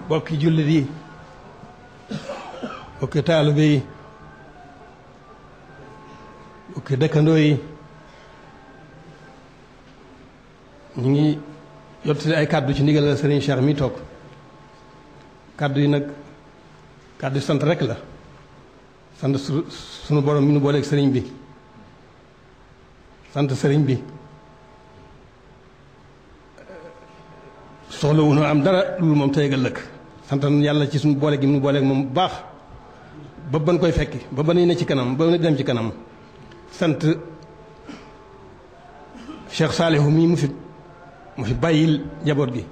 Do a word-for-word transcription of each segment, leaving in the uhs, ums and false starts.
bokki jullit yi bokki taalibe yi bokki dëkkandoo yi ñu ngi yottali ay kàddu ci ndigal la Serigne Cheikh mi toog kàddu yi nag kàddu sant rek la sant su sunu borom mi nu booleeg sëriñ bi sant sëriñ bi soxla wu ñu am dara loolu moom tey ëllëg sant yàlla ci suñu boole gi mu nu booleeg moom bu baax ba ban koy fekki ba ba ne ci kanam ba ne dem ci kanam sant Cheikh Saalihu mii mu fi mu fi bàyyil njaboot gi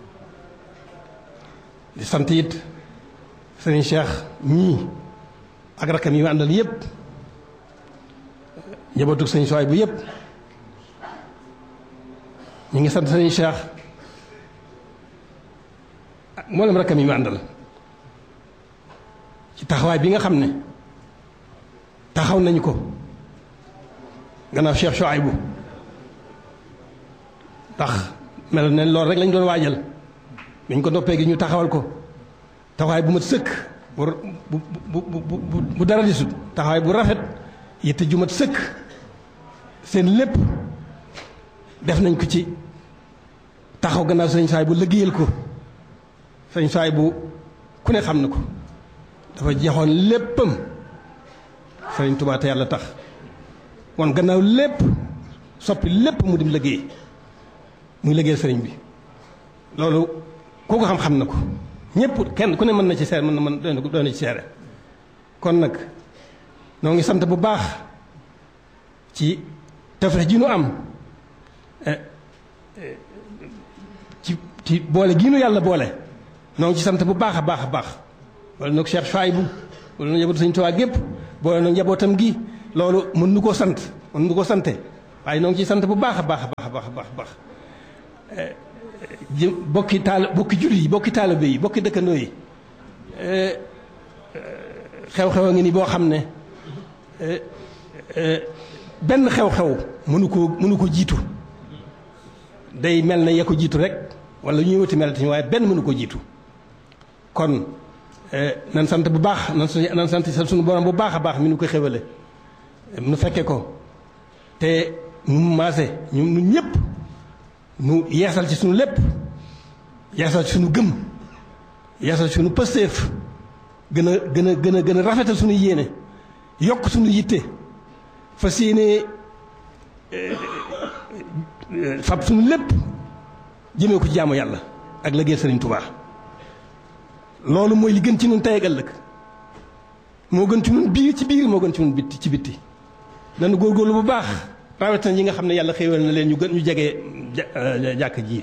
di sant it sëriñ Cheikh mii ak rakkam yi àndal yépp njabootug sëriñ Suwaybu bu yépp ñu ngi sant sëriñ Cheikh ak mboolem rakkam yi mu àndal ci taxawaay bi nga xam ne taxaw nañu ko gannaaw Cheikh Suwaybu ndax mel ne loolu rek lañ doon waajal biñ ko noppee gi ñu taxawal ko taxawaay bu mat sëkk bu bu bu bu bu dara desut taxawaay bu rafet yitte ju mat sëkk seen lépp def nañ ko ci taxaw gannaaw sëñ Suwaybu bu liggéeyal ko sëñ Suwaybu bu ku ne xam na ko dafa jeexoon léppam sëriñ Tuubaa te yàlla tax wan gannaaw lépp soppi lépp mu dim liggéey muy liggéeyal sëriñ bi loolu koo ko xam-xam na ko ñëpp kenn ku ne mën na ci seere mën na mën doon na ci seere kon nag noo ngi sant bu baax ci tawfeex ji nu am ci ci boole gi nu yàlla boole noo ngi ci sant bu baax a baax a baax wala nag Cheikh Suwaybu wala na njabootu Sëñ Tuubaa gépp boole nag njabootam gi loolu mën nu koo sant mën nu ko sante waaye noo ngi ciy sant bu baax a baax a baax a baax a baax a baax bokki taal bokki jullit yi bokki taalibe yi bokki dëkkandoo yi xew-xew a ngi ni boo xam ne benn xew-xew mënu ko mënu ko jiitu day mel ne ya ko jiitu rek wala ñuy wati mel waaye benn mënu ko jiitu kon nan sant bu baax nan sant suñu borom bu baax a baax mi nu ko xewale nu fekke ko te nu maase ñu nu ñëpp nu yeesal ci suñu lépp yeesal ci suñu gëm yeesal ci suñu pësteef gën a gën a gën a gën a rafetal suñu yéene yokk suñu yitte fas yéene fab suñu lépp jëmee ko ci jaamu yàlla ak liggéeyal Sëriñ Tuubaa loolu mooy li gën ci ñun tey ak ëllëg moo gën ci ñun biir ci biir moo gën ci ñun bitti ci bitti nañu góorgóorlu bu baax rawatina ñi nga xam ne yàlla xéewal na leen ñu gën ñu jege jàkk ji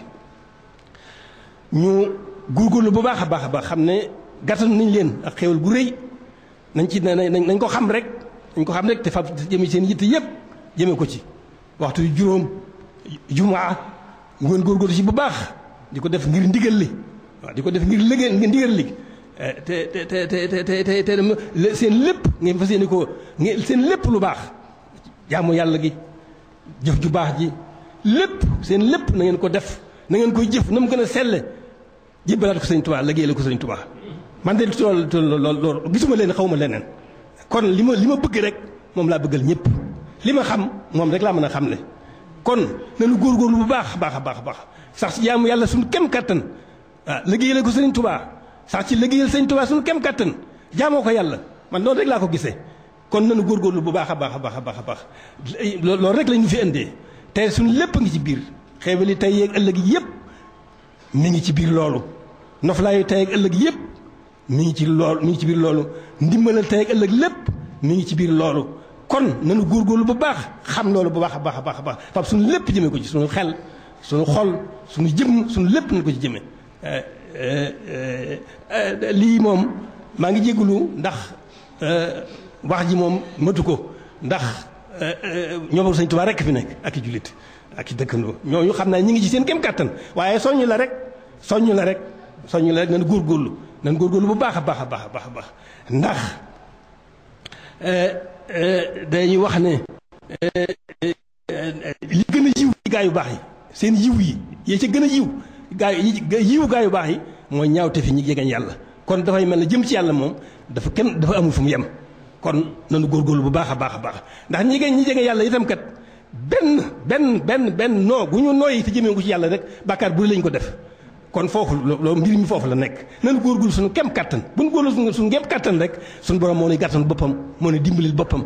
ñu góorgóorlu bu baax a baax a baax xam ne gàttal nañ leen ak xéewal gu rëy nañ ci nañ ko xam rek nañ ko xam rek te fab jëme seen yitte yépp jëme ko ci waxtu yu juróom jumaa ngeen góorgóorlu ci bu baax di ko def ngir ndigal li waaw di ko def ngir liggéey ngir ndigal li te te te te te te te seen lépp ngeen fas yéene ko seen lépp lu baax jaamu yàlla gi jëf ju baax ji lépp seen lépp na ngeen ko def na ngeen koy jëf na mu gën a selle jébbalaat ko Sëñ Tuubaa liggéey la ko Sëñ Tuubaa man de tool lool loolu gisuma leen xawma leneen kon li ma li ma bëgg rek moom laa bëggal ñëpp li ma xam moom rek laa mën a xamle kon nañu góorgóorlu bu baax baax a baax a baax sax ci jaamu yàlla suñu kem kattan waaw liggéey la ko Sëñ Tuubaa sax ci liggéeyal Sëñ Tuubaa suñu kem kattan jaamoo ko yàlla man noonu rek laa ko gisee kon nañu góorgóorlu bu baax a baax a baax a baax a baax loolu rek lañu fi indee te suñu lépp ngi ci biir xeewali tey yeeg ëllëg yëpp mi ngi ci biir loolu noflaayu tey ak ëllëg yëpp mi ngi ci loolu mi ngi ci biir loolu ndimbalal tey ak ëllëg lépp mi ngi ci biir loolu kon nañu góorgóorlu bu baax xam loolu bu baax a baax a baax a baax fab suñu lépp jëmee ko ci suñu xel suñu xol suñu jëmm suñu lépp nañu ko ci jëmee lii moom maa ngi jégalu ndax wax ji moom matu ko ndax ñoom Sëñ Tuubaa rekk fi nekk ak i jullit ak i dëkkandoo ñooñu xam naa ñi ngi ci seen kem kàttan waaye soññ la rek soññ la rek soññ la rek nañ góorgóorlu nañ góorgóorlu bu baax a baax a baax a baax a baax ndax dañuy wax ne li gën a yiw gaa yu baax yi seen yiw yi yee ca gën a yiw gaa yi yiwu gaa yu baax yi mooy ñaawte fi ñi jegeñ yàlla kon dafay mel ne jëm ci yàlla moom dafa kenn dafa amul fu mu yem kon nanu góorgóorlu bu baax a baax a baax ndax ñi ñi jege yàlla itam kat benn benn benn benn noo gu ñu nooyi te jëmee ko ci yàlla rek bàkkaar bu lañ ko def kon foofu loolu mbir mi foofu la nekk nanu góorgóorlu suñu kem kattan bu ñu góorgóorlu suñu kem kattan rek suñu borom moo nuy gàttan boppam moo nuy dimbalil boppam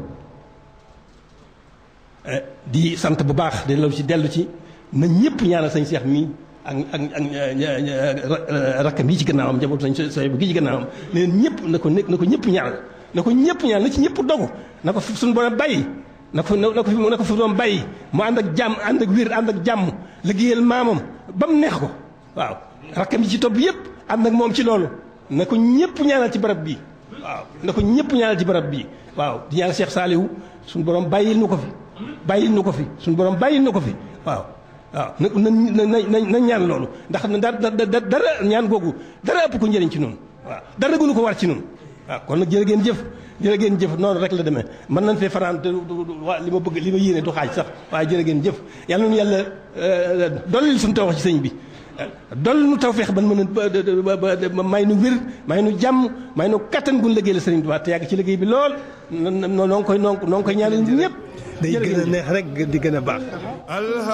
di sant bu baax di law ci dellu ci na ñëpp ñaanal sañ Seex mii ak ak ak rakkam yi ci gannaawam njaboot sañ sooy bu gi ci gannaawam leen ñëpp na ko na ko ñëpp ñaanal na ko ñëpp ñaanal na ci ñëpp dogu na ko suñu borom bàyyi na ko na ko fi na ko fi doom bàyyi mu ànd ak jàmm ànd ak wér ànd ak jàmm liggéeyal maamam ba mu neex ko waaw rakkam yi ci topp yëpp ànd ak moom ci loolu na ko ñëpp ñaanal ci barab bii waaw na ko ñëpp ñaanal ci barab bii waaw di ñaanal Cheikh Saliou suñu borom bàyyil nu ko fi bàyyil nu ko fi suñu borom bàyyil nu ko fi waaw waaw na na na na ñaan loolu ndax da dara ñaan googu dara ëpp ko njëriñ ci noonu waaw dara gënu ko war ci noonu waaw kon nag jërë ngeen jëf jërë ngeen jëf noonu rek la demee mën nañ fee fanaan te waa li ma bëgg li ma yéene du xaaj sax waaye jërë ngeen jëf yàlla nu yàlla dollil suñu taw wax ci sëñ bi doll nu taw feex ban mën a may nu wér may nu jàmm may nu kattan gun liggéey la sëriñ Tuubaa te yàgg ci liggéey bi lool noo ngi koy noo ngi koy ñaanal ñëpp day gën a neex rek di gën a baax